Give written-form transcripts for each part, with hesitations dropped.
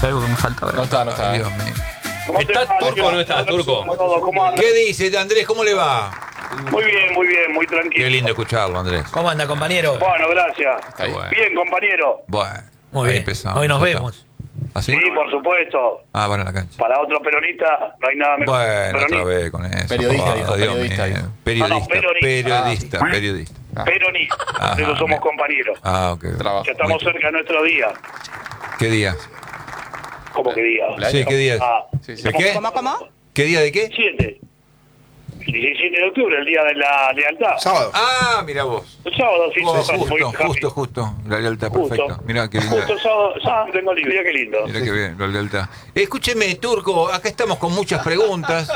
dije algo que me faltaba. No está. Ay, Dios mío. ¿Está Turco o no está, Turco? ¿Cómo anda? ¿Qué dice, Andrés? ¿Cómo le va? Muy bien, muy tranquilo. Qué lindo escucharlo, Andrés. ¿Cómo anda, compañero? Bueno, gracias. Está bien. Bien, compañero. Bueno, Muy ahí bien. empezamos. Hoy nos Ya está. vemos. ¿Así? Sí, por supuesto. Ah, van a la cancha. Para otro peronista no hay nada mejor. Bueno, otra Peronista. vez con eso. Periodista, por dijo, favor, Dios periodista, mío. dijo. Periodista, Peronista. periodista. Peronista. Ajá, Por eso somos bien. compañeros. Ah, ok. Trabajo. Ya estamos Muy- cerca de nuestro día. ¿Qué día? ¿Cómo que día? Sí, ¿qué día es? Sí, sí. ¿De qué? ¿Qué día de qué? 17. 17 de octubre, el día de la lealtad. Sábado. Ah, mira vos. El sábado, sí, Oh, sí, muy rápido. justo. La lealtad, Justo. perfecto. Mirá qué linda. Justo sábado tengo libre, mira qué lindo. Mirá qué bien, la lealtad. Escúcheme, Turco, acá estamos con muchas preguntas.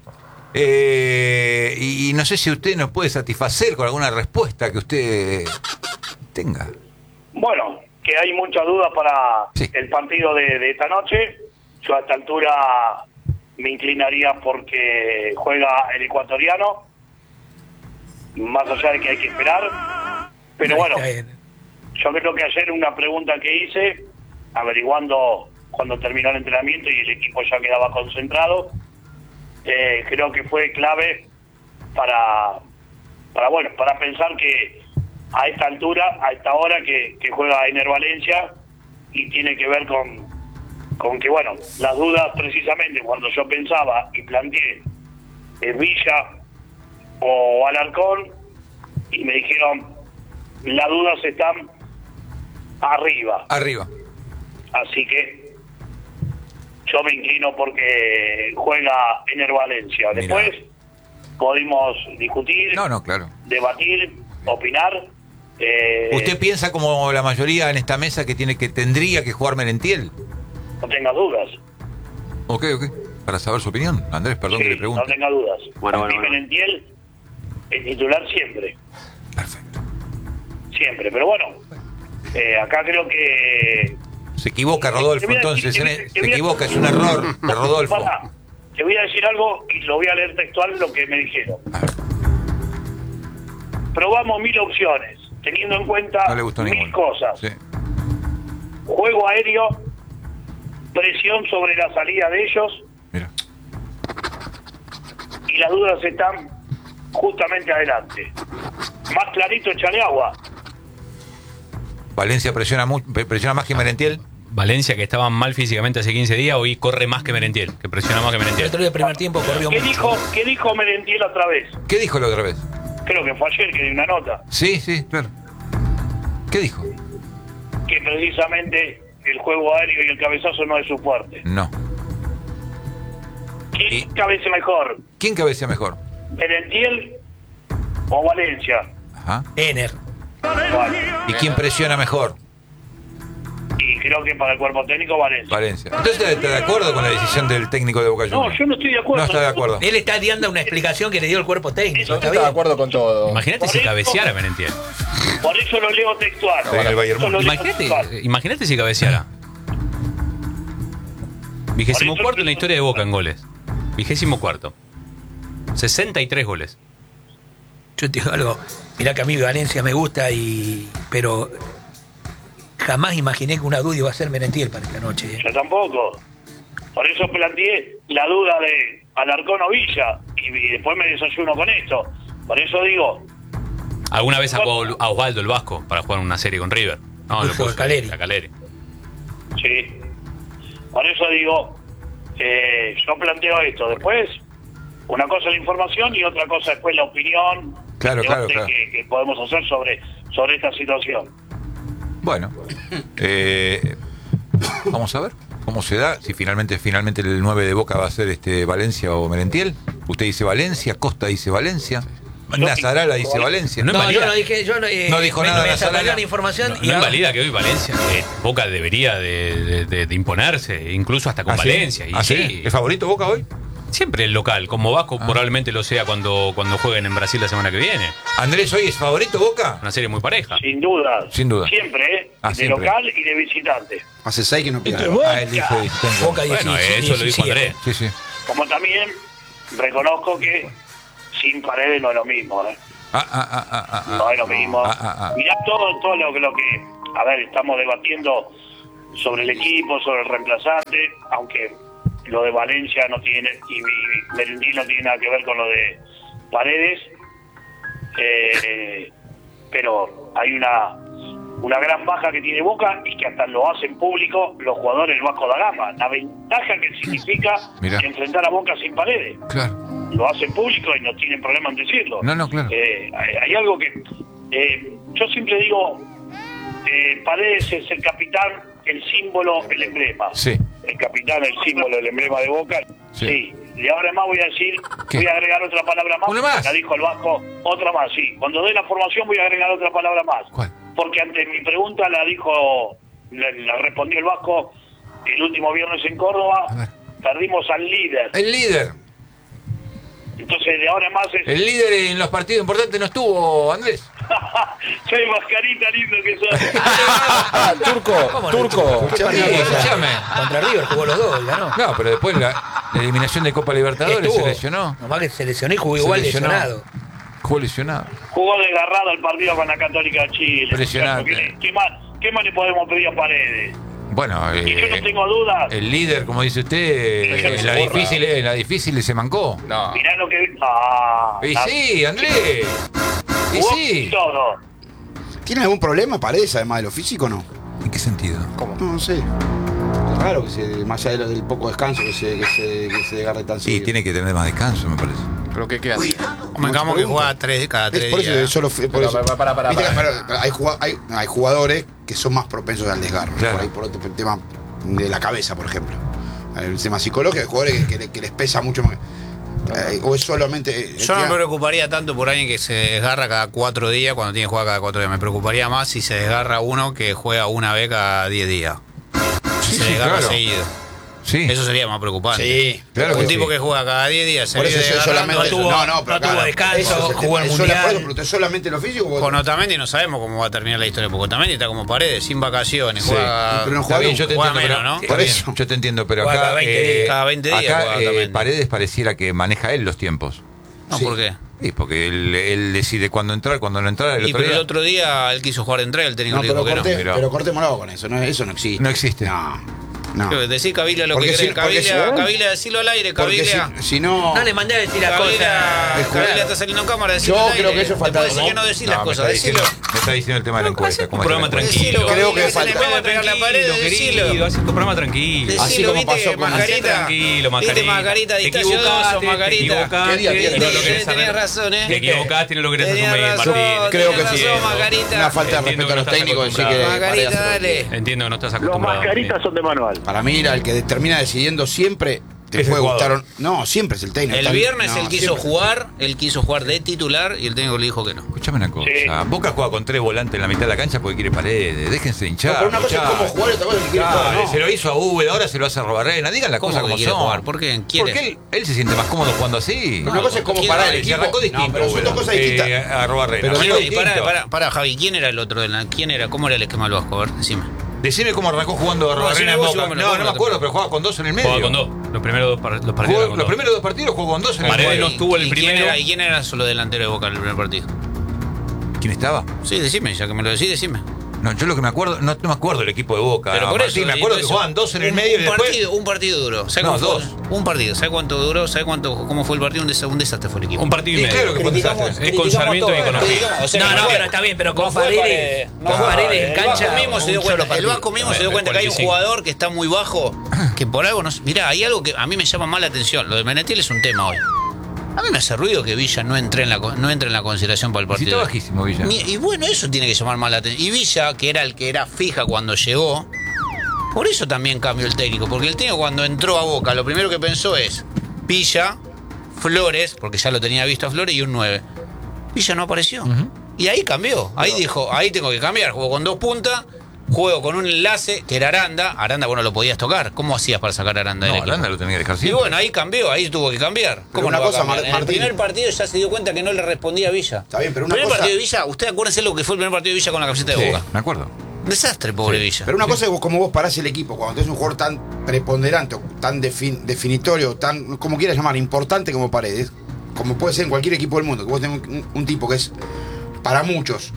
Y no sé si usted nos puede satisfacer con alguna respuesta que usted tenga. Bueno, que hay muchas dudas para Sí. el partido de esta noche. Yo a esta altura me inclinaría porque juega el ecuatoriano, más allá de que hay que esperar. Pero bueno, Está bien. yo creo que ayer una pregunta que hice, averiguando cuando terminó el entrenamiento y el equipo ya quedaba concentrado, creo que fue clave para pensar que a esta altura, a esta hora que juega Ener Valencia, y tiene que ver con que, bueno, las dudas precisamente cuando yo pensaba y planteé Villa o Alarcón, y me dijeron, las dudas están arriba. Arriba. Así que yo me inclino porque juega Ener Valencia. Mirá. Después podemos discutir, No, claro. debatir, opinar. ¿Usted piensa como la mayoría en esta mesa que tendría que jugar Merentiel? No tenga dudas. Ok. Para saber su opinión. Andrés, perdón Sí, que le pregunte. no tenga dudas. Bueno. Merentiel es titular siempre. Perfecto. Siempre. Pero bueno, acá creo que... Se equivoca Rodolfo, Te voy a entonces. decir- Se equivoca, es un error de Rodolfo. Pará, te voy a decir algo y lo voy a leer textual lo que me dijeron. A ver, Probamos 1000 opciones, teniendo en cuenta no le gustó 1000 ninguno. cosas. Sí. Juego aéreo, presión sobre la salida de ellos, Mira. y las dudas están justamente adelante. Más clarito, echale agua. Valencia presiona más que Merentiel. Valencia, que estaba mal físicamente hace 15 días, hoy corre más que Merentiel, que presiona más que El Merentiel. otro día, primer tiempo, corrió ¿Qué mucho. dijo Merentiel otra vez? ¿Qué dijo la otra vez? Creo que fue ayer que di una nota. Sí, claro. ¿Qué dijo? Que precisamente el juego aéreo y el cabezazo no es su fuerte. No. ¿Quién cabeza mejor? ¿Quién cabecea mejor? ¿Merentiel o Valencia? Ajá. Ener. Bueno, ¿Y quién presiona mejor? y creo que para el cuerpo técnico Valencia. Valencia. Entonces, ¿está de acuerdo con la decisión del técnico de Boca No, Juniors? yo no estoy de acuerdo. No está de acuerdo. Él está dando una explicación que le dio el cuerpo técnico. Eso ¿Está Está de bien? acuerdo con todo. Imagínate Por si eso- cabeceara Merentiel. Por eso lo leo textual. Está en el Bayern Eso lo leo Imagínate, textual. imagínate si cabeceara. 24º en la historia de Boca en goles. 24º. 63 goles. Yo te digo algo. Mirá que a mí Valencia me gusta, pero jamás imaginé que una duda iba a ser Merentiel para esta noche. Yo tampoco. Por eso planteé la duda de Alarcón o Villa. Y después me desayuno con esto. Por eso digo, ¿Alguna vez sacó a Osvaldo el Vasco para jugar una serie con River? No, lo Puso puso a Caleri. a Caleri. sí. Por eso digo, yo planteo esto. Después, una cosa es la información y otra cosa después la opinión. Claro, el claro, debate claro. que podemos hacer sobre esta situación. Bueno, vamos a ver cómo se da. Si finalmente el 9 de Boca va a ser Valencia o Merentiel. Usted dice Valencia, Costa dice Valencia, Nazarala dice Valencia. No No, yo invalida. no dije, No dijo nada Me Nazarala. desarrolló la información No, y no ahora- invalida que hoy Valencia, Boca debería de imponerse, incluso hasta con ¿Ah, sí? Valencia. Y ¿Ah, sí? sí, ¿Es favorito Boca hoy? siempre el local, como Vasco probablemente lo sea cuando jueguen en Brasil la semana que viene. Andrés, ¿hoy es favorito Boca? Una serie muy pareja. Sin duda. Sin duda. Siempre, ¿eh? Ah, de siempre. local y de visitante. Hace 6 que no pierde. Ah, él dijo distinto. Boca Bueno, 17, eso lo dijo 17. Andrés. Sí, sí. Como también reconozco que sin Paredes no es lo mismo, ¿eh? Ah. No es lo mismo. Ah. Mirá todo lo que... A ver, estamos debatiendo sobre el equipo, sobre el reemplazante, aunque lo de Valencia no tiene, y Merentiel no tiene nada que ver con lo de Paredes, pero hay una gran baja que tiene Boca y que hasta lo hacen público los jugadores del Vasco da Gama, la ventaja que significa enfrentar a Boca sin Paredes. Claro. Lo hacen público y no tienen problema en decirlo. No, claro. Hay algo que yo siempre digo, Paredes es el capitán, el símbolo, el emblema. Sí. El capitán, el símbolo, el emblema de Boca. Sí. Y ahora más voy a decir, ¿qué? voy a agregar otra palabra más. ¿Una más? La dijo el Vasco, otra más, sí. Cuando dé la formación voy a agregar otra palabra más. ¿Cuál? Porque ante mi pregunta la respondió el Vasco el último viernes en Córdoba. Perdimos al líder. El líder. Entonces de ahora en más es... El líder en los partidos importantes no estuvo, Andrés. Soy mascarita lindo que soy. Turco. Escuchame. Contra River jugó los dos y ganó. No, pero después la eliminación de Copa Libertadores Estuvo. se lesionó. Nomás que se lesionó y jugó Se igual lesionó. lesionado. Jugó lesionado. Jugó desgarrado el partido con la Católica de Chile. Impresionante. ¿Qué más le podemos pedir a Paredes? Bueno, Y yo no tengo dudas. el líder, como dice usted, en la difícil se mancó. No. Mirá lo que... Y sí, Andrés. Y jugó sí. todo. ¿Tiene algún problema Paredes además de lo físico o no? ¿En qué sentido? No sé. Es raro que más allá del poco descanso que se agarre tan Y seguido. tiene que tener más descanso, me parece. ¿Pero qué hace? Convengamos que juega cada Es 3 por eso, días. solo por eso. Para. Viste que, hay jugadores que son más propensos al desgarro. Claro. Por ahí por otro tema de la cabeza, por ejemplo. El tema psicológico, hay jugadores que les pesa mucho más. O es solamente. Yo no me preocuparía tanto por alguien que se desgarra cada 4 días cuando tiene que jugar cada 4 días. Me preocuparía más si se desgarra uno que juega una vez cada 10 días. Si se desgarra claro. seguido. Sí. Eso sería más preocupante. Sí, claro Un que tipo sí. que juega cada 10 días se Por eso vive yo desgarrando. solamente. no tuvo descanso, jugó el Mundial. ¿Es solamente lo físico? Con Otamendi no sabemos cómo va a terminar la historia, porque Otamendi está como Paredes, sin vacaciones, Sí. juega... Pero no Está bien, yo te Juega entiendo, menos, ¿no? está Por bien, eso. yo te entiendo, pero Juega acá, cada 20 días. Cada 20 días acá juega Otamendi. Paredes pareciera que maneja él los tiempos. No, Sí. ¿por qué? Sí, porque él decide cuándo entrar, cuándo no entrar. Y pero el otro día él quiso jugar de entrada, el técnico No, le dijo que no. pero- cortémoslo con eso. Eso no existe. No existe. No. Decí Cavila lo Porque que si- querés. porque Cavila, decilo al aire, Porque Cavila. si no. No le mandé a decir las Cavila cosas. está saliendo en cámara, decilo Yo al aire. creo que eso falta Después decís de- que no decís las me cosas, está decilo. me está diciendo el tema de la encuesta. Un ¿cómo está la programa encuesta? tranquilo. Decilo, Creo que Cavila, falta- se le puede pegar la pared, decilo. Haz tu programa tranquilo. Decilo, Así como viste, pasó con- Mascarita. Tranquilo, Viste, Mascarita, distancioso, Mascarita. ¿Qué día tiene? No lo querés Tenías saber. razón, Te equivocaste y no lo querés Tenías asumir, razón, Martín. Creo que tenías sí. razón, Mascarita. Una falta de Entiendo respeto que a no los estás técnicos decir que. acostumbrado. Mascarita, Paredes hace lo dale. Entiendo que no estás Los acostumbrado. mascaritas son de manual. Para mí, el que termina decidiendo siempre te Es puede el gustar. jugador. No, siempre es el técnico. El Tal- viernes no, él quiso siempre. jugar de titular y el técnico le dijo que no. Escuchame una cosa. Sí. Boca juega con 3 volantes en la mitad de la cancha porque quiere Paredes. Déjense hinchar. No, pero una cosa es muchachos. cómo jugar y otra cosa es que quiere Claro, jugar, ¿no? se lo hizo a Uve, ahora se lo hace a Robarrena. Digan las ¿Cómo cosas que como quiere son. jugar? ¿Por qué? ¿Quiere? Porque él se siente más cómodo jugando así. Pero una cosa es cómo ¿Quién parar va? el Se equipo. arrancó distinto. No, pero son Uve, dos cosas distintas. A Robarrena. Pero Arrancó digo, distinto. Para, Javi, ¿quién era el otro? ¿Quién era? ¿Cómo era el esquema del Vasco? A ver, decime. Decime cómo arrancó jugando a Robarrena decime en vos, Boca. yo me lo No, pongo, no me acuerdo, pero jugaba con 2 en el medio. Jugaba con 2. Los primeros dos partidos. Jugó- eran con los dos. primeros 2 partidos jugó con 2 en el Paredes medio. no estuvo en el ¿Y quién primero. era- ¿Y quién era solo delantero de Boca en el primer partido? ¿Quién estaba? Sí, decime, ya que me lo decís, decime. No, yo lo que me acuerdo, no me acuerdo del equipo de Boca. Pero por Martín, eso, me acuerdo y que eso, jugaban 2 en el medio y después. Un partido duro. ¿Sabes No, cómo fue? 2. Un partido. ¿Sabes cuánto duró? ¿Sabes cómo fue el partido? Un desastre fue el equipo. Un partido y Sí, medio. claro que fue un desastre. Es con Sarmiento y con O'Higgins. O sea, No, que no, fue- pero está bien, pero con no fue Paredes, no con fue Paredes en El cancha. Vasco mismo se dio un cuenta, solo el partido. Vasco mismo se dio Bueno, cuenta que hay un 45. jugador que está muy bajo, que por algo no. Mirá, hay algo que a mí me llama más la atención. Lo de Menetiel es un tema hoy. A mí me hace ruido que Villa no entre en la consideración para el Sí, está partido. bajísimo, Villa. Y bueno, eso tiene que llamar más la atención. Y Villa, que era el que era fija cuando llegó, por eso también cambió el técnico. Porque el técnico cuando entró a Boca, lo primero que pensó es Villa, Flores, porque ya lo tenía visto a Flores, y un 9. Villa no apareció. Y ahí cambió. Ahí dijo, ahí tengo que cambiar. Juego con 2 puntas, juego con un enlace, que era Aranda. Aranda, bueno, lo podías tocar. ¿Cómo hacías para sacar a Aranda del No, equipo? Aranda lo tenía que dejar Y siempre. bueno, ahí cambió, ahí tuvo que cambiar. ¿Cómo una no va a cosa, cambiar? En el Martín. primer partido ya se dio cuenta que no le respondía a Villa. Está bien, pero una primer cosa- partido de Villa, usted acuérdese lo que fue el primer partido de Villa con la camiseta de Sí, Boca. me acuerdo. Desastre, pobre Villa. Pero una cosa es como vos parás el equipo, cuando tenés un jugador tan preponderante, o tan definitorio, tan, como quieras llamar, importante como Paredes, como puede ser en cualquier equipo del mundo, que vos tenés un tipo que es, para muchos,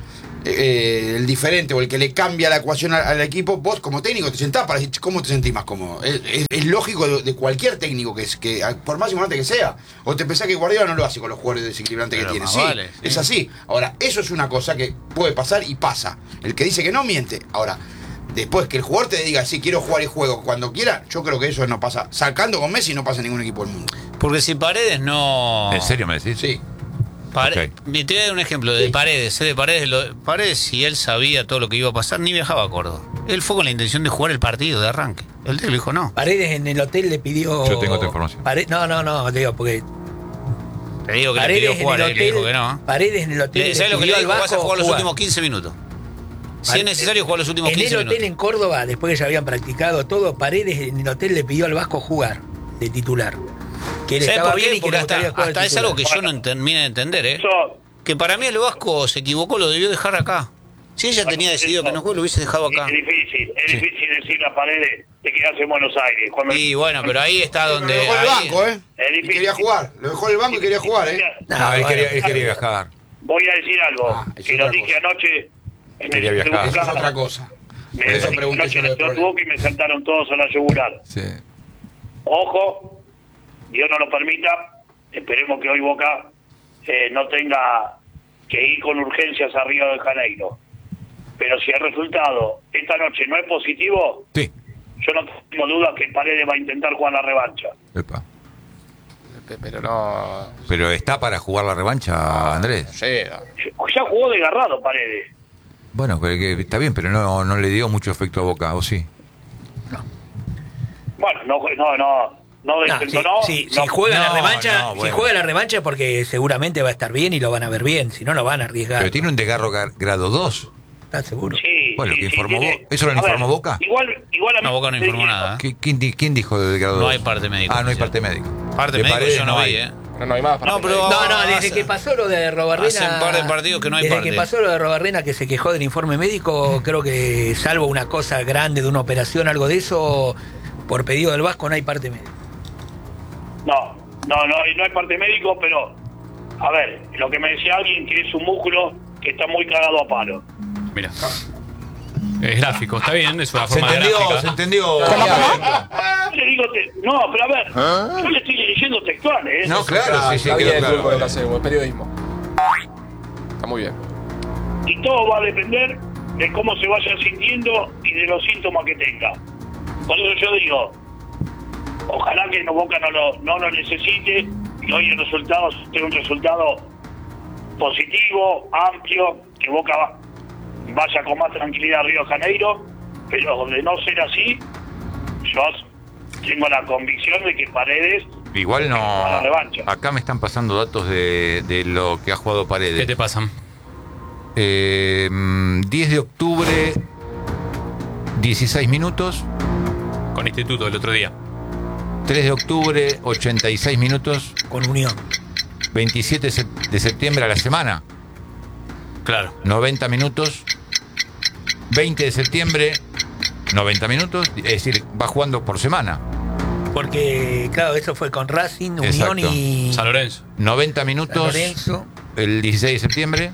el diferente o el que le cambia la ecuación al equipo, vos como técnico te sentás para decir cómo te sentís más cómodo. Es lógico de cualquier técnico que por más importante que sea. O te pensás que Guardiola no lo hace con los jugadores desequilibrantes que tiene. Sí, vale, sí, es así. Ahora, eso es una cosa que puede pasar y pasa. El que dice que no miente. Ahora, después que el jugador te diga, sí, quiero jugar y juego cuando quiera, yo creo que eso no pasa. Sacando con Messi no pasa en ningún equipo del mundo. Porque si Paredes no... ¿En serio me decís? Sí. Ok. Te voy a dar un ejemplo de Paredes. Paredes, si él sabía todo lo que iba a pasar, ni viajaba a Córdoba. Él fue con la intención de jugar el partido de arranque. Él le dijo no. Paredes en el hotel le pidió. Yo tengo otra información. No, te digo, porque. Te digo que Paredes le pidió jugar, en el él le dijo hotel, que no. Paredes en el hotel. ¿Sabes lo que le pidió dijo? al Vas a Vasco jugar los últimos 15 minutos. Si es necesario, jugar los últimos 15 minutos. En el hotel minutos. en Córdoba, después que ya habían practicado todo, Paredes en el hotel le pidió al Vasco jugar de titular. Que él ¿Sabes estaba por bien qué? y que Porque le gustaría jugar de hasta es titular. algo que yo no termino de entender, ¿eh? Eso, Que para mí el Vasco se equivocó, lo debió dejar acá. Si ella tenía decidido que no juegue, lo hubiese dejado acá. es difícil decir a Paredes de quedarse en Buenos Aires. Cuando Y bueno, pero ahí está Lo donde... dejó el ahí- banco, Es Y difícil. quería jugar. Lo dejó el banco y quería jugar, No, él bueno, quería viajar. Voy a decir algo, es que lo otra dije cosa. anoche. En Quería el viajar. Eso es otra cosa. Me Por eso dije pregunté anoche yo en lo el del problema. notebook y me saltaron todos a la yugular. Sí. Ojo, Dios no lo permita, esperemos que hoy Boca no tenga que ir con urgencias a Río de Janeiro. Pero si el resultado esta noche no es positivo, Sí. yo no tengo dudas que Paredes va a intentar jugar la revancha. Epa. Pero no. Pero está para jugar la revancha, Andrés. Sí. Ya jugó desgarrado Paredes. Bueno, que está bien, pero no le dio mucho efecto a Boca, ¿o sí? Bueno, no desentonó. Si no- juega la no, revancha, no, si bueno. juega la revancha porque seguramente va a estar bien y lo van a ver bien, si no lo van a arriesgar. Pero tiene un desgarro grado 2. ¿Estás seguro? Sí, Bueno, sí, que sí, informó tiene- ¿eso lo a ver, informó Boca? Igual a mí No, Boca no informó nada, ¿eh? ¿Quién dijo de grado 2? No hay parte médica Ah, no hay oficial. parte médica. Parte De médico Paredes yo no hay. vi, ¿eh? No hay más. No, pero- No, desde hace- que pasó lo de Robarrena. hace un par de partidos que no hay desde parte. que pasó lo de Robarrena, que se quejó del informe médico, creo que salvo una cosa grande de una operación, algo de eso, por pedido del Vasco no hay parte médica. No hay parte médico, pero a ver, lo que me decía alguien que es un músculo que está muy cagado a palo. Mira. Es gráfico, está bien, es una Se forma entendió, gráfica. se entendió. Yo le digo, no, pero a ver, yo le estoy leyendo textual, ¿eh? No, claro, sí, sí, Está quedó bien, Turco, lo que claro. hacemos, periodismo. Está muy bien. Y todo va a depender de cómo se vaya sintiendo y de los síntomas que tenga. Por eso yo digo, ojalá que Boca no lo necesite y hoy el resultado sea un resultado positivo, amplio, que Boca vaya con más tranquilidad a Río de Janeiro, pero de no ser así, yo tengo la convicción de que Paredes Igual no. a la revancha. Acá me están pasando datos de lo que ha jugado ¿Qué Paredes. te pasan? 10 de octubre, 16 minutos. Con Instituto el otro día. 3 de octubre, 86 minutos. Con Unión. 27 de septiembre a la semana, Claro. 90 minutos. 20 de septiembre, 90 minutos. Es decir, va jugando por semana. Porque, claro, eso fue con Racing, Unión Exacto. y San Lorenzo. 90 San minutos Lorenzo. el 16 de septiembre.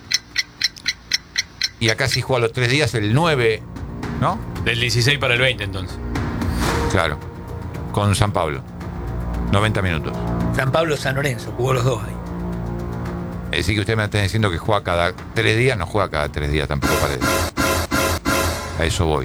Y acá sí juega los 3 días, el 9, ¿no? Del 16 para el 20, entonces. Claro, con San Pablo. 90 minutos. San Pablo, San Lorenzo, jugó los dos ahí. Es decir, que usted me está diciendo que juega cada 3 días, no juega cada 3 días tampoco Paredes. A eso voy.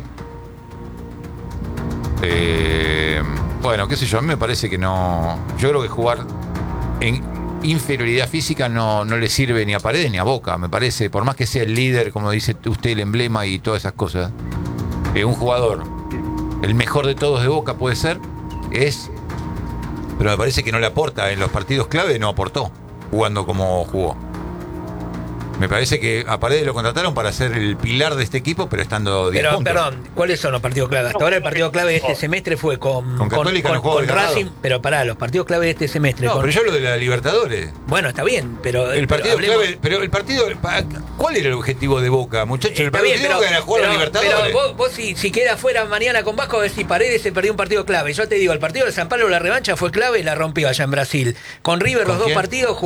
Bueno, qué sé yo, a mí me parece que no. Yo creo que jugar en inferioridad física no le sirve ni a Paredes ni a Boca, me parece. Por más que sea el líder, como dice usted, el emblema y todas esas cosas. Un jugador, el mejor de todos de Boca puede ser, pero me parece que no le aporta. En los partidos clave no aportó, jugando como jugó. Me parece que a Paredes lo contrataron para ser el pilar de este equipo, pero estando 10 Pero, puntos. perdón, ¿cuáles son los partidos clave? Hasta ahora el partido clave de este semestre fue con Católica no jugó con desgarrado. Racing, pero pará, los partidos clave de este semestre. No, pero yo hablo de la Libertadores. Bueno, está bien, pero El partido hablemos- clave, pero el partido, ¿cuál era el objetivo de Boca, muchachos? El Está partido bien, de Boca era jugar a la Libertadores. pero vos si queda fuera mañana con Vasco, decís Paredes se perdió un partido clave. Yo te digo, el partido de San Pablo, la revancha fue clave y la rompió allá en Brasil. Con River ¿Con los dos quién? partidos jugó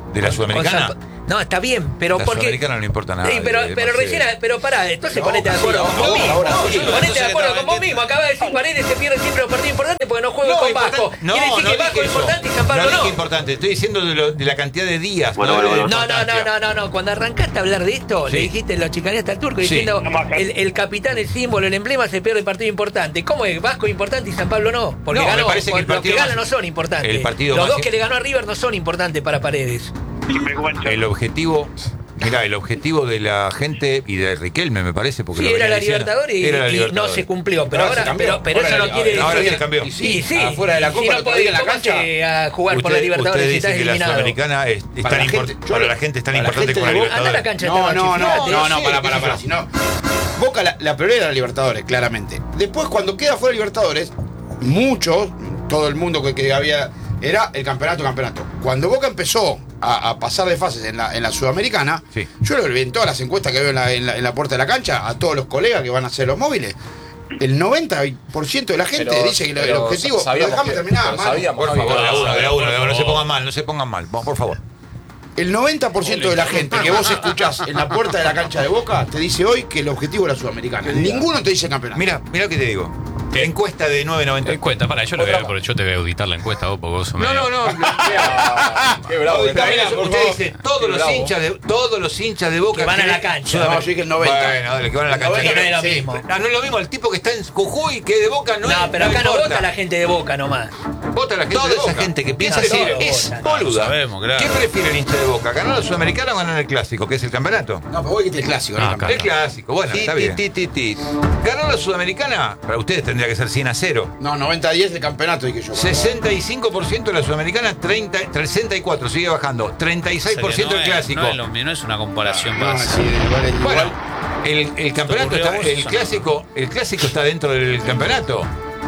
¿De la Sudamericana? No, está bien, pero La porque. Sudamericana no le importa nada. Sí, pero recién, pero pará, entonces ponete de acuerdo con vos mismo. Ponete de acuerdo con vos mismo. Acaba de decir Paredes se pierde siempre los partidos importantes porque no juega con Vasco. Quiere decir que Vasco es importante y San Pablo no. no. Dije importante, estoy diciendo de la cantidad de días. Bueno. No. Cuando arrancaste a hablar de esto, le dijiste, lo chicaneaste al turco, diciendo el capitán, el símbolo, el emblema se pierde el partido importante. ¿Cómo es? Vasco es importante y San Pablo no. Porque No, me ganó, parece que el los partido que ganan más- no son importantes. el partido Los más- dos que le ganó a River no son importantes para Paredes. El objetivo. Mirá, el objetivo de la gente y de Riquelme, me parece, porque Sí, lo era venía la diciendo, Libertadores y era la no Libertadores. se cumplió. Pero Ahora se ahora, cambió. pero eso no quiere decir. ahora sí cambió. Sí, afuera de la Copa, Si no el otro podés día en la ¿cómo cancha. haces a jugar por la Libertadores Usted si dice estás que la eliminado. Sudamericana es Para tan la importante. gente- yo Para lo- la gente es tan para la importante gente como la de Boca- Anda a la Libertadores. cancha de No, Tabachi. para. Si no, Boca la prioridad era la Libertadores, claramente. Después, cuando queda fuera Libertadores, muchos, todo el mundo que había, era el campeonato. Cuando Boca empezó a pasar de fases en la Sudamericana, Sí. yo lo vi en todas las encuestas que veo en la puerta de la cancha, a todos los colegas que van a hacer los móviles. El 90% de la gente Pero- dice que el pero objetivo. sabíamos Déjame que- terminar, pero Manu. sabíamos, Por favor, Javi, de uno, no se pongan mal, por favor. El 90% de la gente que vos escuchás en la puerta de la cancha de Boca te dice hoy que el objetivo es la Sudamericana. Ninguno te dice el campeonato. Mira lo que te digo. ¿Qué? Encuesta de 9.90. Encuesta, para, yo te voy a auditar la encuesta vos, porque vos sos No. Qué bravo que Usted está, por usted favor. dice todos los hinchas de Boca Que van a la cancha. No, yo dije el 90. Bueno, dale, que van a la cancha. Que no es lo Sí. mismo. No es lo mismo el tipo que está en Jujuy que de Boca no es. No, pero acá no importa. vota la gente de Boca nomás. Vota la gente Toda de esa Boca. gente que piensa piensa que que es votan. boluda. Lo sabemos, claro. ¿Qué prefiere el hincha de Boca? ¿Ganar la Sudamericana o ganar el Clásico, que es el campeonato? No, pero vos dijiste el clásico, Ah, ¿no? acá. El Clásico, bueno, está bien. ¿Ganar la Sudamericana? Para ustedes tendría que ser 100-0. No, 90-10 de campeonato, dije yo. 65% de la Sudamericana, 64, sigue bajando. 36% el Clásico. No es una comparación No, más. sí, igual. Bueno, el campeonato ocurrió a está, vos, el clásico está dentro del campeonato.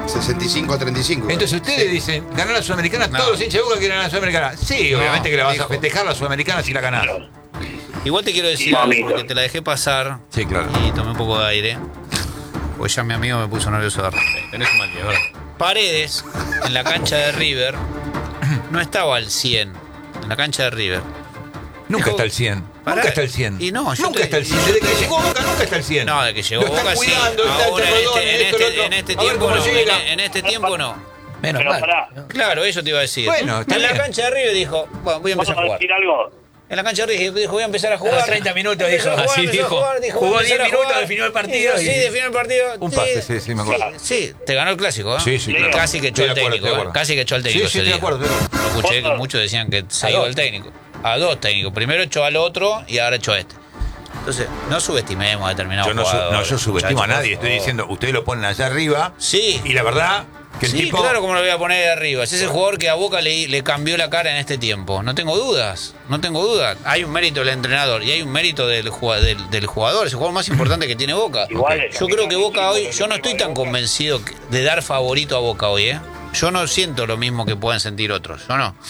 65-35. Entonces ustedes dicen, ganar la Sudamericana, No. todos los hinchas de Boca quieren ganar la Sudamericana. Sí, obviamente que la vas a dijo. festejar la Sudamericana si la ganás. Igual te quiero decir algo, porque te la dejé pasar Sí, claro. y tomé un poco de aire. Porque ya mi amigo me puso nervioso de repente. Tenés un mal día, ¿verdad? Paredes, en la cancha de River, no estaba al 100. En la cancha de River. Nunca Dijo- está al 100. Pará. Nunca está al 100. Y no, yo nunca te- está al 100. Desde que llegó Boca nunca está al 100. No, de que llegó Lo están Boca sí. cuidando, está Ahora el Rodón, en esto, lo otro. este A ver tiempo cómo no. llega. En este tiempo no. Menos Pero mal. pará. Claro, eso te iba a decir. Bueno, está en la bien. cancha de River dijo, bueno, voy a ¿Vamos empezar a a jugar. decir algo? En la cancha de River dijo, voy a empezar a A jugar. los 30 minutos dijo. Empezó a jugar, Así empezó a dijo. jugar, dijo, Jugó voy a empezar 10 a minutos, jugar. definió el partido Sí, y- definió el partido. Un pase, sí, me acuerdo. Sí, te ganó el clásico, ¿eh? Sí, sí, claro. Casi que echó Estoy al de acuerdo, técnico, estoy de ¿eh? acuerdo. Casi que echó al técnico. Sí, sí, ese estoy de día. acuerdo. Lo escuché que muchos decían que se iba el técnico. A dos técnicos. Primero echó al otro y ahora echó a este. Entonces, no subestimemos a determinados Yo no, jugadores. yo subestimo a muchachos, nadie. por Estoy favor. diciendo, ustedes lo ponen allá arriba. Sí. Y la verdad que el Sí, tipo. claro, como lo voy a poner ahí arriba. Es ese jugador que a Boca le cambió la cara en este tiempo. No tengo dudas. Hay un mérito del entrenador y hay un mérito del jugador. Es el jugador más importante que tiene Boca. Igual Yo creo que Boca hoy, yo no estoy tan convencido de dar favorito a Boca hoy, ¿eh? Yo no siento lo mismo que puedan sentir otros. ¿O no?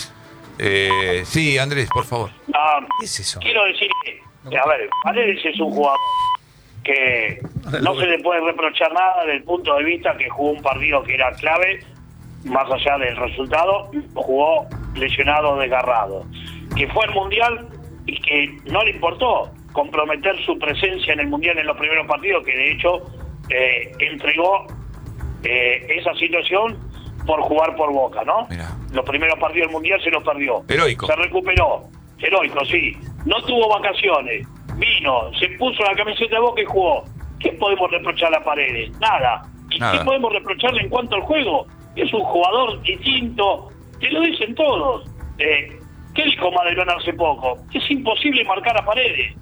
Sí, Andrés, por favor. ¿Qué es eso? Quiero decir que, a ver, Paredes es un jugador que no se le puede reprochar nada desde el punto de vista que jugó un partido que era clave, más allá del resultado, jugó lesionado, desgarrado, que fue al Mundial y que no le importó comprometer su presencia en el Mundial en los primeros partidos, que de hecho entregó esa situación por jugar por Boca, ¿no? Mirá. Los primeros partidos del Mundial se los perdió. Heroico. Se recuperó. Heroico, sí. No tuvo vacaciones. Vino, se puso la camiseta de Boca y jugó. ¿Qué podemos reprochar a Paredes? Nada. ¿Y Nada. qué podemos reprocharle en cuanto al juego? Es un jugador distinto. Te lo dicen todos. ¿Qué dijo Madelón hace poco? Es imposible marcar a Paredes.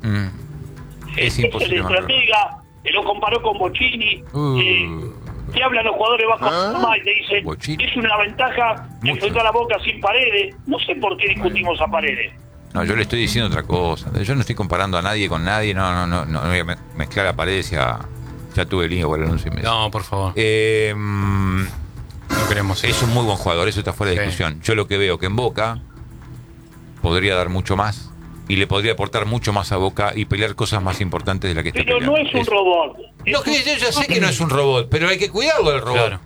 Es Es imposible. el marcarlo. estratega, lo comparó con Bocini. Te hablan los jugadores bajo y te dicen, Bocini. es una ventaja Mucho. enfrentar a Boca sin Paredes. No sé por qué discutimos a Paredes. No, yo le estoy diciendo otra cosa. Yo no estoy comparando a nadie con nadie. No voy a mezclar a Paredes y a. Ya tuve lío por el anuncio. No, por favor. No queremos eso. Es un muy buen jugador, eso está fuera de Sí. discusión. Yo lo que veo que en Boca podría dar mucho más y le podría aportar mucho más a Boca y pelear cosas más importantes de las que está Pero peleando. no es un robot. No, que yo ya sé que no es un robot, pero hay que cuidarlo del robot. Claro.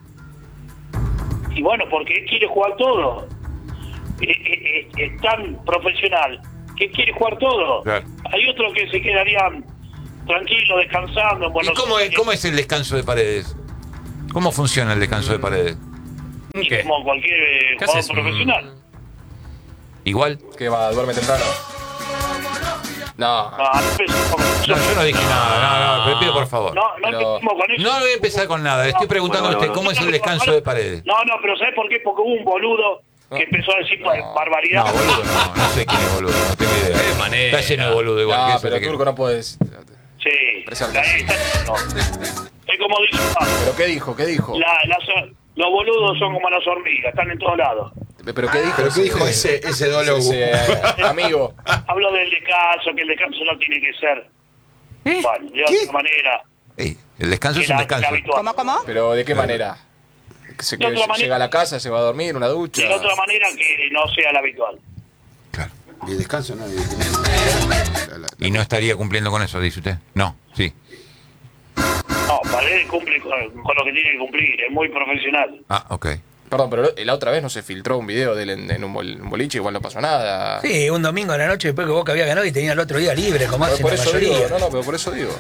Y bueno, porque él quiere jugar todo. Es tan profesional que quiere jugar todo. Claro. Hay otros que se quedarían tranquilos, descansando. en ¿Y Buenos cómo es, Aires, cómo es el descanso de Paredes? ¿Cómo funciona el descanso de Paredes? y ¿Qué? como cualquier ¿Qué jugador haces? profesional. ¿Igual? ¿Qué va? ¿Duerme temprano? No. No, yo no dije nada, le pido por favor. No Pero- empecemos con eso. No voy a empezar con nada, estoy preguntando a usted cómo es el descanso de Paredes. No, pero ¿sabes por qué? Porque hubo un boludo que empezó a decir barbaridad. No, boludo, no sé quién es boludo, no tengo idea. Qué manera. Está lleno de boludo igual que No, eso. pero que- Turco no puedes. Sí, Presente. ahí está. No. Es como dice, ¿Pero qué dijo? ¿Qué dijo? los boludos son como las hormigas, están en todos lados. ¿Pero qué dijo? ¿Pero qué dijo ese dólogo? Amigo. Hablo del descanso, que el descanso no tiene que ser bueno, de ¿Qué? otra manera Ey, el descanso que es un la descanso. habitual. ¿Pero de qué manera? ¿Que De otra manera. llega a la casa, se va a dormir, una ducha? De otra manera que no sea la habitual. Claro. Y el descanso, ¿no? Y no estaría cumpliendo con eso, dice usted. No, sí. No, Paredes cumple con lo que tiene que cumplir, es muy profesional. Ah, ok. Perdón, pero la otra vez no se filtró un video de él en un boliche, igual no pasó nada. Sí, un domingo a la noche después que Boca había ganado y tenía el otro día libre, como hacen Por la eso mayoría. digo, no, pero por eso digo.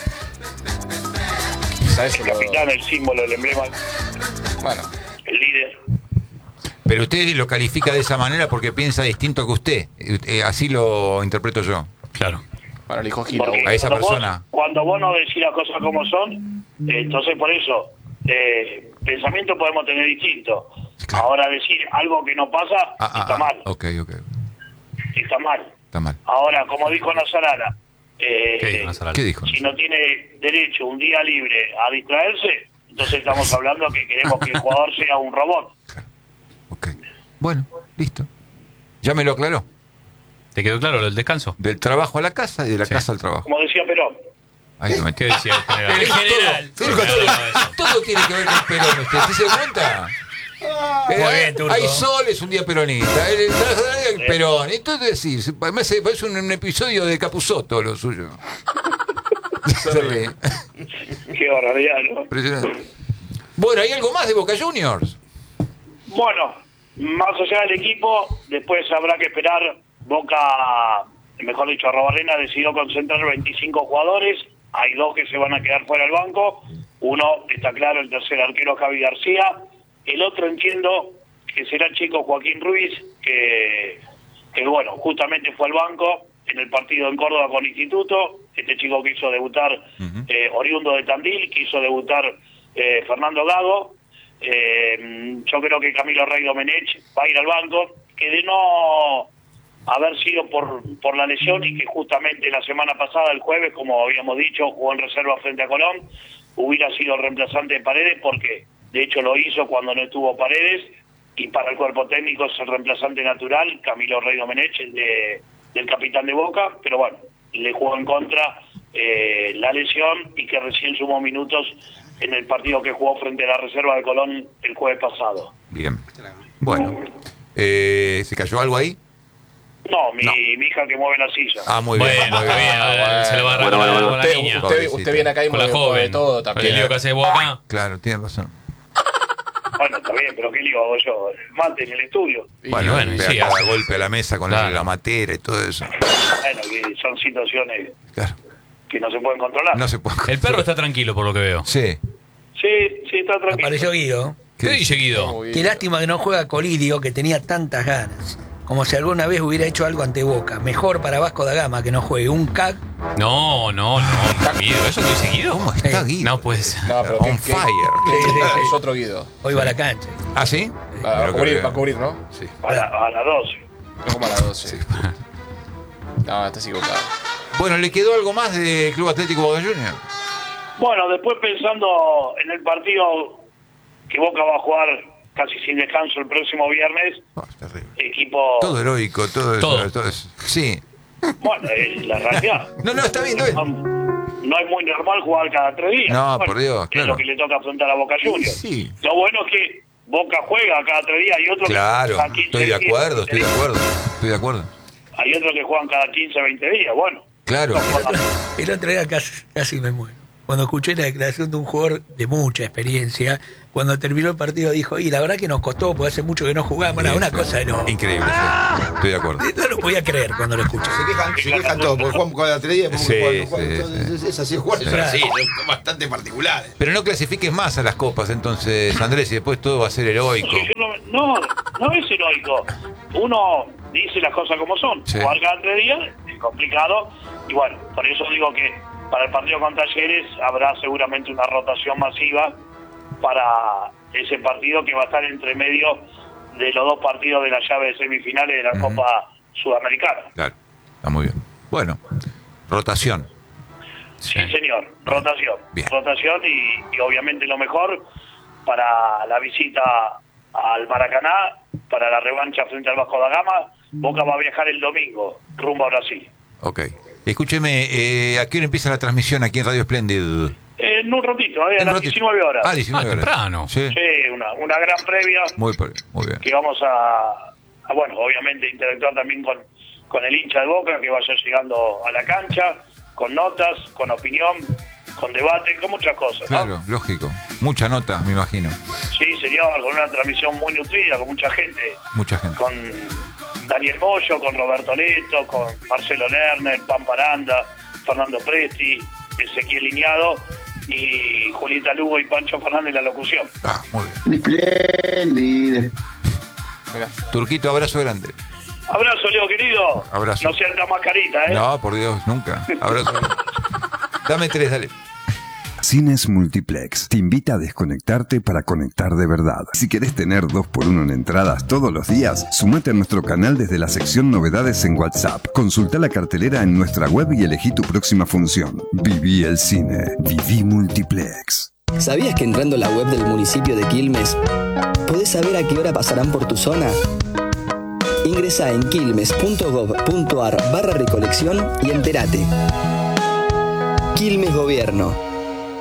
¿Sabes? El capitán, el símbolo, el emblema, Bueno, el líder. Pero usted lo califica de esa manera porque piensa distinto que usted. Así lo interpreto yo. Claro. para el hijo Gilo. Porque A esa cuando persona. cuando vos no decís las cosas como son, entonces por eso, pensamiento podemos tener distinto. Claro. Ahora decir algo que no pasa, está mal. Ok. Está mal. Está mal. Ahora, como dijo Nazarana, ¿Qué dijo Nazarana? ¿Qué dijo? si no tiene derecho un día libre a distraerse, entonces estamos hablando que queremos que el jugador sea un robot. Ok. Bueno, listo. Ya me lo aclaró. ¿Te quedó claro lo del descanso? Del trabajo a la casa y de la Sí. casa al trabajo. Como decía Perón. Ahí lo metí. ¿Qué decía el general? El general. Todo tiene que ver con Perón. ¿Usted se da cuenta? Muy bien, Turco. Hay sol, es un día peronista. El Perón. Entonces, sí, parece un episodio de Capusotto lo suyo. Se ríe. Qué barbaridad, ¿no? Impresionante. Bueno, ¿hay algo más de Boca Juniors? Bueno, más allá del equipo, después habrá que esperar. Boca, mejor dicho, Arrobarrena decidió concentrar 25 jugadores. Hay 2 que se van a quedar fuera del banco. Uno, está claro, el tercer arquero Javi García. El otro entiendo que será el chico Joaquín Ruiz, que bueno, justamente fue al banco en el partido en Córdoba con Instituto. Este chico quiso debutar, oriundo de Tandil, quiso debutar Fernando Gago. Yo creo que Camilo Rey Domenech va a ir al banco, que de no haber sido por la lesión y que justamente la semana pasada, el jueves, como habíamos dicho, jugó en reserva frente a Colón, hubiera sido el reemplazante de Paredes, porque de hecho lo hizo cuando no estuvo Paredes, y para el cuerpo técnico es el reemplazante natural, Camilo Rey Domenech, el del capitán de Boca, pero bueno, le jugó en contra la lesión y que recién sumó minutos en el partido que jugó frente a la reserva de Colón el jueves pasado. Bien. Bueno. ¿Se cayó algo ahí? No, mi hija que mueve la silla. Ah, muy bien. Bueno, muy está bien. Se lo va a arreglar con la niña. Usted viene acá y Con la mueve joven. todo Con el también. lío que hace Boca. Claro, tiene razón. Bueno, está bien, pero ¿qué le hago yo? Mate en el estudio. Bueno, bueno, pega sí, cada hace- golpe a la mesa con Claro. la matera y todo eso. Bueno, que son situaciones Claro. que no se pueden controlar. No se puede. El perro está tranquilo por lo que veo. Sí. Sí, está tranquilo. Apareció Guido. ¿Qué dice Guido? Muy Qué bien. lástima que no juega Colidio, que tenía tantas ganas. Como si alguna vez hubiera hecho algo ante Boca. Mejor para Vasco da Gama que no juegue un CAC. No, Guido. ¿Eso lo dice Guido? ¿Cómo está Sí. Guido? No puede ser. No, pero On fire. Es otro Guido. Hoy va a la cancha. ¿Ah, sí? Va a Pero cubrir, que- va a cubrir, ¿no? Sí. A las 12. No como a las 12. No, estás equivocado. Bueno, ¿le quedó algo más de Club Atlético Boca Juniors? Bueno, después pensando en el partido que Boca va a jugar casi sin descanso el próximo viernes, Oh, es terrible. equipo... Todo heroico, todo eso. Todo. Eso. Sí. Bueno, es la realidad. No, está bien, está bien. No es muy normal jugar cada 3 días. No, por Dios, Es claro. lo que le toca afrontar a Boca Juniors. Sí. Lo bueno es que Boca juega cada 3 días y otro Claro, que cada 15 estoy de días. acuerdo, estoy de acuerdo. Hay otros que juegan cada 15, 20 días. Bueno, Claro. El otro día casi me muero. Cuando escuché la declaración de un jugador de mucha experiencia, cuando terminó el partido dijo, y la verdad que nos costó, porque hace mucho que no jugamos, una cosa enorme. Increíble, sí. Estoy de acuerdo. No lo podía creer cuando lo escuché. Se quejan todos, porque Juan cada 3 días, Sí, entonces es así, Juan, Sí. es así, son bastante particulares. Pero no clasifiques más a las copas, entonces, Andrés, y después todo va a ser heroico. No es heroico. Uno dice las cosas como son. Sí. Jugar cada 3 días es complicado. Y bueno, por eso digo que para el partido con Talleres habrá seguramente una rotación masiva para ese partido que va a estar entre medio de los 2 partidos de la llave de semifinales de la Copa Sudamericana. Claro, está muy bien. Bueno, rotación. Sí, señor, rotación. Bien. Rotación y obviamente lo mejor para la visita al Maracaná, para la revancha frente al Vasco da Gama. Boca va a viajar el domingo rumbo a Brasil. Ok. Escúcheme, ¿a qué hora empieza la transmisión aquí en Radio Splendid? En un ratito, a las 19 horas. Ah, 19 horas. temprano. Sí. Sí, una gran previa Muy bien. que vamos a, bueno, obviamente interactuar también con el hincha de Boca que vaya llegando a la cancha, con notas, con opinión, con debate, con muchas cosas, ¿no? Claro, lógico. Mucha nota, me imagino. Sí, señor, con una transmisión muy nutrida, con mucha gente. Mucha gente. Con Daniel Moyo, con Roberto Leto, con Marcelo Lerner, Pam Paranda, Fernando Presti, Ezequiel Liñado y Julieta Lugo y Pancho Fernández en la locución. Ah, muy bien. Espléndido. Turquito, abrazo grande. Abrazo, Leo, querido. Abrazo. No seas tan mascarita, ¿eh? No, por Dios, nunca. Abrazo. Dame 3, dale. Cines Multiplex te invita a desconectarte para conectar de verdad. Si querés tener 2x1 en entradas todos los días, sumate a nuestro canal desde la sección Novedades en WhatsApp. Consulta la cartelera en nuestra web y elegí tu próxima función. Viví el cine. Viví Multiplex. ¿Sabías que entrando a la web del municipio de Quilmes podés saber a qué hora pasarán por tu zona? Ingresa en quilmes.gov.ar/recolección y entérate. Quilmes Gobierno.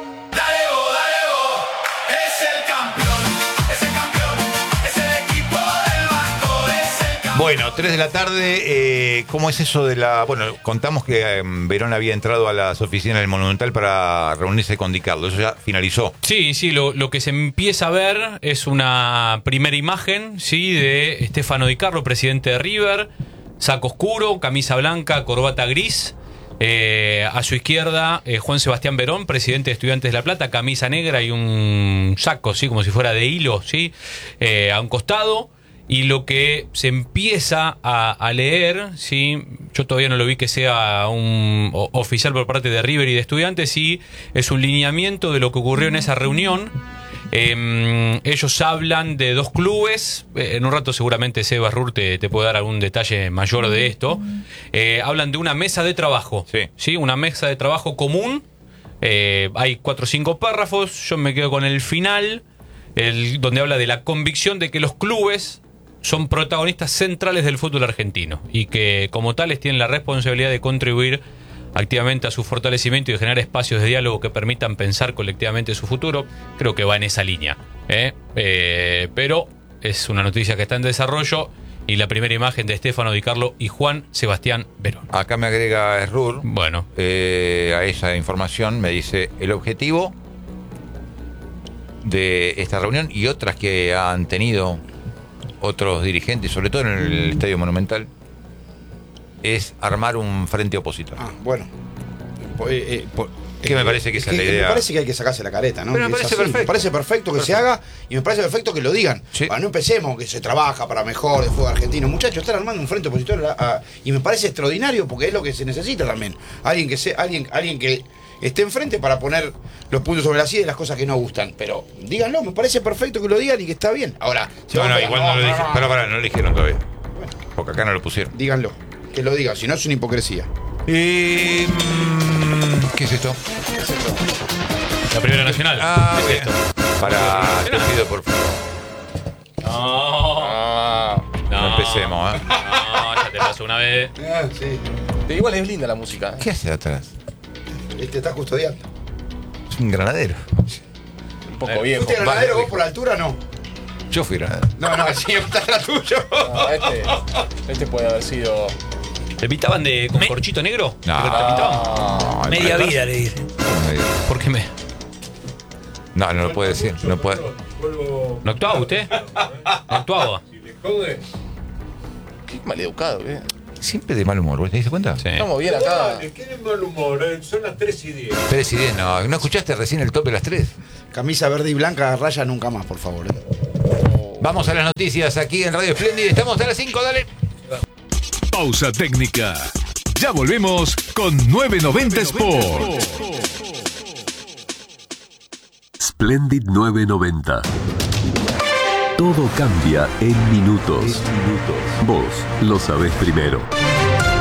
Bueno, 3 de la tarde, ¿cómo es eso de la...? Bueno, contamos que Verón había entrado a las oficinas del Monumental para reunirse con Di Carlo, eso ya finalizó. Sí, lo que se empieza a ver es una primera imagen, sí, de Stefano Di Carlo, presidente de River, saco oscuro, camisa blanca, corbata gris. A su izquierda, Juan Sebastián Verón, presidente de Estudiantes de La Plata, camisa negra y un saco, sí, como si fuera de hilo, sí, a un costado. Y lo que se empieza a leer, ¿sí? Yo todavía no lo vi que sea un oficial por parte de River y de Estudiantes, sí, es un lineamiento de lo que ocurrió en esa reunión. Ellos hablan de 2 clubes, en un rato seguramente Sebas Rur te puede dar algún detalle mayor de esto. Hablan de una mesa de trabajo, ¿sí? Una mesa de trabajo común. Hay 4 o 5 párrafos, yo me quedo con el final, donde habla de la convicción de que los clubes son protagonistas centrales del fútbol argentino y que como tales tienen la responsabilidad de contribuir activamente a su fortalecimiento y de generar espacios de diálogo que permitan pensar colectivamente su futuro. Creo que va en esa línea, pero es una noticia que está en desarrollo y la primera imagen de Stefano Di Carlo y Juan Sebastián Verón. Acá me agrega Rur, bueno, a esa información, me dice el objetivo de esta reunión y otras que han tenido otros dirigentes, sobre todo en el Estadio Monumental, es armar un frente opositor. Bueno. Que me parece que esa es la idea. Me parece que hay que sacarse la careta, ¿no? Pero me parece perfecto. Me parece perfecto que se haga y me parece perfecto que lo digan. Sí. No empecemos que se trabaja para mejor de fútbol argentino. Muchachos, están armando un frente opositor y me parece extraordinario porque es lo que se necesita también. Alguien que esté enfrente para poner los puntos sobre las i de las cosas que no gustan. Pero díganlo, me parece perfecto que lo digan y que está bien. Ahora, igual no lo dijeron. Pero no lo dijeron todavía. Porque acá no lo pusieron. Díganlo, que lo digan, si no es una hipocresía. ¿Qué es esto? La Primera Nacional. ¿Qué es esto? Te pido por favor. No empecemos, No, ya te pasó una vez. Sí. Pero igual es linda la música. ¿Qué hace atrás? Este está custodiando. Es un granadero. Un poco viejo. ¿Fuiste granadero vos por la altura no? Yo fui granadero. No, sí, está la tuyo. No, este puede haber sido... ¿Te pintaban con corchito negro? No. ¿Te pintaban? Media vida, le dicen. ¿Por qué me...? No lo puede decir. No puede. ¿No actuaba usted? ¿No actuaba? Qué maleducado, Siempre de mal humor, ¿vos te diste cuenta? Sí. Estamos bien acá. ¿Qué de mal humor? Son las 3:10. 3:10, no escuchaste recién el top de las 3. Camisa verde y blanca, raya nunca más, por favor. Vamos a las noticias aquí en Radio Splendid. Estamos a las 5, dale. Pausa técnica. Ya volvemos con 990 Sport. Splendid 990. Todo cambia en minutos. Vos lo sabés primero.